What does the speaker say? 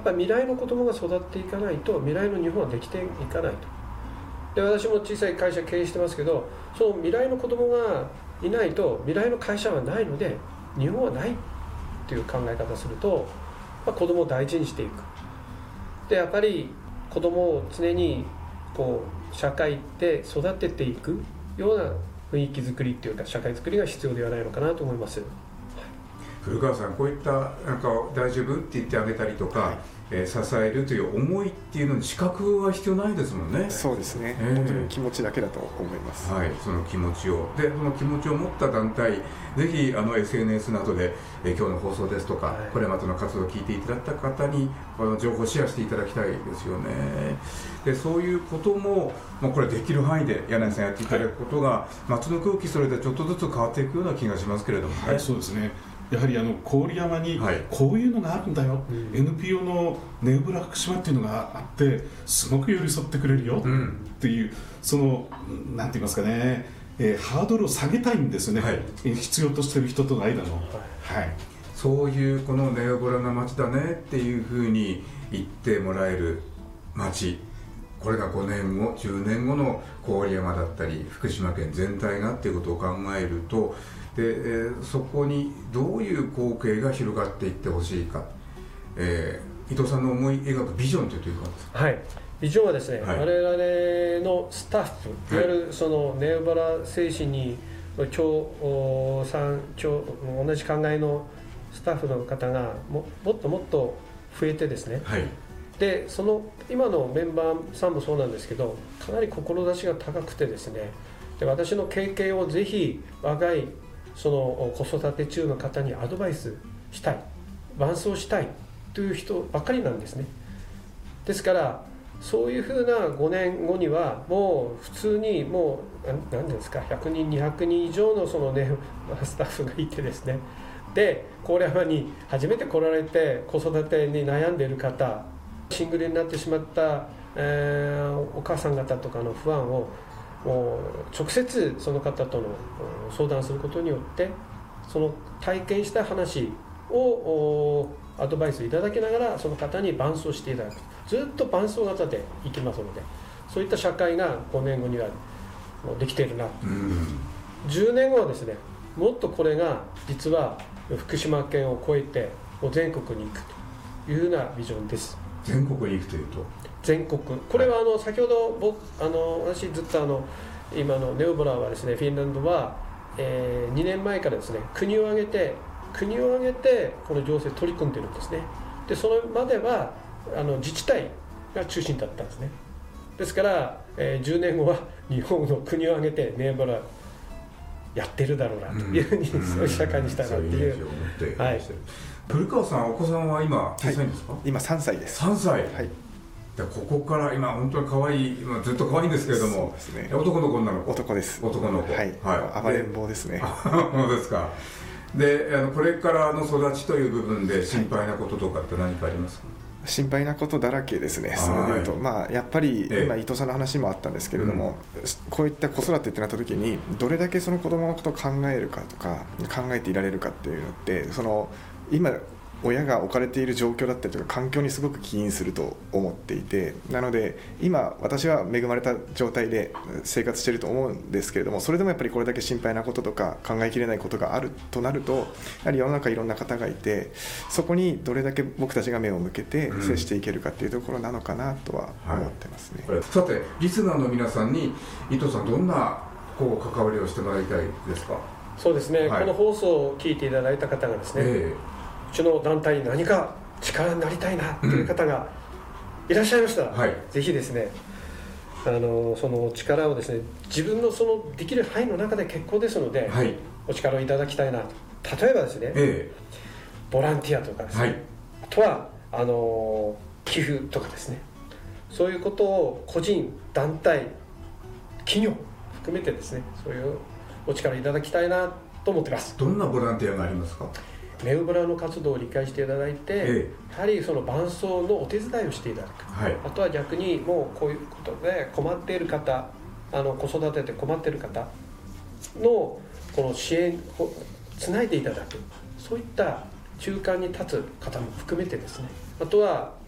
ぱり未来の子供が育っていかないと未来の日本はできていかないと。で私も小さい会社経営してますけど、その未来の子供がいないと未来の会社はないので日本はないっていう考え方をすると、子供を大事にしていく。でやっぱり子供を常に社会で育てていくような雰囲気づくりっていうか社会づくりが必要ではないのかなと思います。 古川さん、こういった大丈夫って言ってあげたりとか、支えるという思いっていうのに資格は必要ないですもんね。 そうですね、本当に気持ちだけだと思います。 はい、その気持ちをその気持ちを持った団体、ぜひSNS などで、今日の放送ですとか、これまでの活動を聞いていただいた方に情報をシェアしていただきたいですよね。でそういうことも、これできる範囲で柳井さんやっていただくことが、街の空気それでちょっとずつ変わっていくような気がしますけれどもね。 はい、そうですね。やはり郡山にこういうのがあるんだよ、NPO のネウブラ福島っていうのがあってすごく寄り添ってくれるよっていう、そのなんて言いますかね、ハードルを下げたいんですよね、必要としている人との間の、 そういうこのネウブラな街だねっていうふうに言ってもらえる街、これが5年後10年後の郡山だったり福島県全体がっていうことを考えると、でそこにどういう光景が広がっていってほしいか、伊藤さんの思い描くビジョンというかですか。 ビジョンはですね、我々のスタッフ、いわゆるそのネウバラ精神に同じ考えのスタッフの方がもっともっと増えてですね、でその今のメンバーさんもそうなんですけど、かなり志が高くてですね、で私の経験をぜひ若いその子育て中の方にアドバイスしたい、伴走したいという人ばっかりなんですね。ですからそういうふうな5年後にはもう普通にもう何ですか、100人200人以上のそのねスタッフがいてですね、で郡山に初めて来られて子育てに悩んでいる方、シングルになってしまった、お母さん方とかの不安をもう直接その方との相談することによってその体験した話をアドバイスいただきながらその方に伴走していただく、ずっと伴走型でいきますので、そういった社会が5年後にはできているな、10年後はですね、もっとこれが実は福島県を越えて全国に行くというようなビジョンです。 全国に行くというと全国、これは先ほど私ずっと今のネウボラはですね、フィンランドは、2年前からですね国を挙げてこの情勢取り組んでいるんですね。でそれまでは自治体が中心だったんですね。ですから、10年後は日本の国を挙げてネウボラやってるだろうなというふうに、そういう社会にしたいなっていう。 古川さん、お子さんは今小さいんですか？ 今3歳です。 3歳。でここから今本当に可愛い、ずっと可愛いんですけれども、男の子女の子？ 男です。 男の子。 暴れん坊ですね。 そうですか。でこれからの育ちという部分で心配なこととかって何かありますか？ 心配なことだらけですね。それでいうと、やっぱり今伊藤さんの話もあったんですけれども、こういった子育てってなった時にどれだけその子供のことを考えるかとか考えていられるかっていうのって、その今親が置かれている状況だったりとか環境にすごく起因すると思っていて、なので今私は恵まれた状態で生活していると思うんですけれども、それでもやっぱりこれだけ心配なこととか考えきれないことがあるとなると、やはり世の中いろんな方がいて、そこにどれだけ僕たちが目を向けて接していけるかっていうところなのかなとは思ってますね。 さてリスナーの皆さんに伊藤さんどんな関わりをしてもらいたいですか？ そうですね、この放送を聞いていただいた方がですね、うちの団体に何か力になりたいなという方がいらっしゃいましたら、ぜひですねその力をですね自分のそのできる範囲の中で結構ですので、お力をいただきたいなと。例えばですね、ボランティアとかですね、あとは寄付とかですね、そういうことを個人団体企業含めてですね、そういうお力いただきたいなと思ってます。 どんなボランティアがありますか？ ネウブラの活動を理解していただいて、やはりその伴走のお手伝いをしていただく、あとは逆にもうこういうことで困っている方、子育てで困っている方のこの支援をつないでいただく、そういった中間に立つ方も含めてですね、あとは